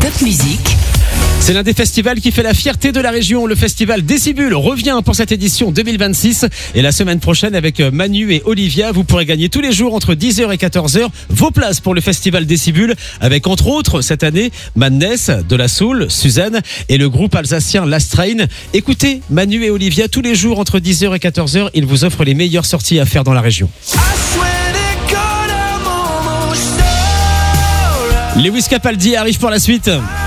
Top Musique. C'est l'un des festivals qui fait la fierté de la région. Le festival Décibule revient pour cette édition 2026. Et la semaine prochaine, avec Manu et Olivia, vous pourrez gagner tous les jours entre 10h et 14h vos places pour le festival Décibule, avec entre autres cette année Madness, De La Soul, Suzanne et le groupe alsacien Last Train. Écoutez Manu et Olivia tous les jours entre 10h et 14h. Ils vous offrent les meilleures sorties à faire dans la région. Lewis Capaldi arrive pour la suite.